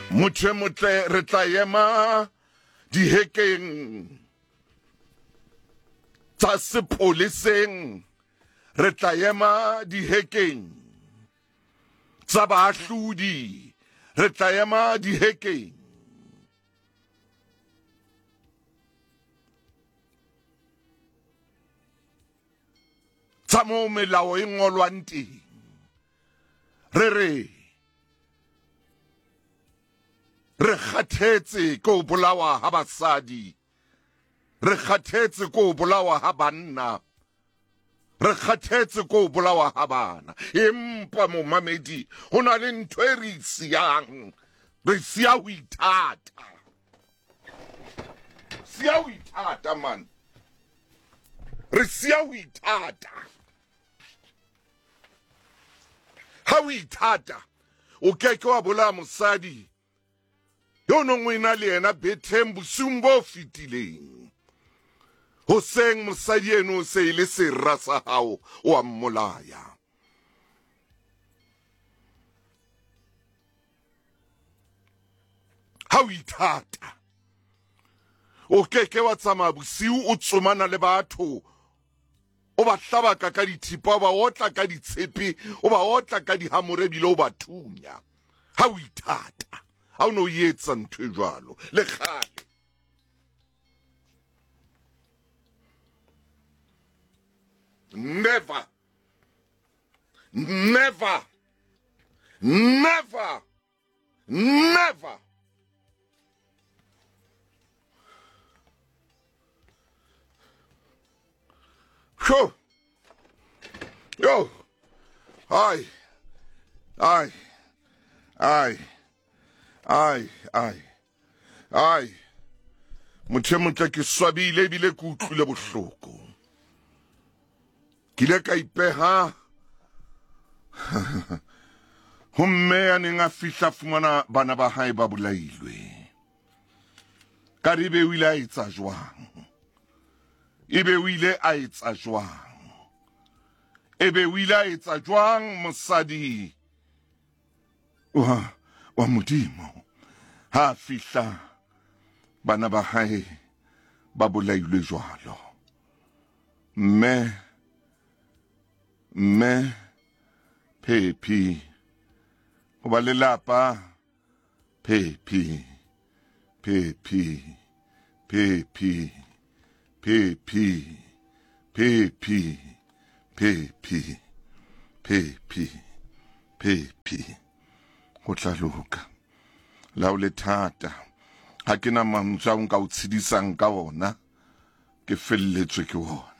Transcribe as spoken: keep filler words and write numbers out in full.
Motho motle re tla ema dihekeng tsa sepoleseng, re tla ema dihekeng tsa baahlodi, re tla ema dihekeng tsa moo melao e ngolwang teng. Re re re kgathetse ko bolawa ha basadi, re kgathetse ko bolawa ha banna, re kgathetse ko bolawa ha bana. Empa momamedi ho na le ntho e re siyang, re siya ho ithata, siya ho ithata man, re siya ho ithata. Ha o ithata o keke wa bolaya mosadi yo nong o ena le yena betheng bosiung bo fetileng. Hoseng mosadi eno se ile serra sa hao o a mmolaya. Ha o ithata o keke wa tsamaya bosiu o tsomana le batho, o ba hlabaka ka dithipa, o ba otla ka ditshepe, o ba otla ka dihamore bile o ba thunya. Ha o ithata ha o no yetsa ntho e jwalo le kgale. Never, never, never, never. Yo, yo, aye, aye, aye, aye, aye, aye. Motho motle ke swabile ebile ke utlwile bohloko. Ke ile ka ipeha ho mme a neng a fihla fumana bana ba hae ba bolailwe. Ka re ebe o ile a etsa jwang? Ebe o ile a etsa jwang? Ebe o ile a etsa jwang mosadi wa wa Modimo ha fihla bana ba hae ba bolailwe jwalo? Mme mme Phephi ho ba lelapa, Phephi Phephi Phephi Phephi Phephi Phephi Phephi Phephi ho tla loka. La o le thata ha ke na mantswe a nka o tshedisang ka ona, ke felletswe ke ona.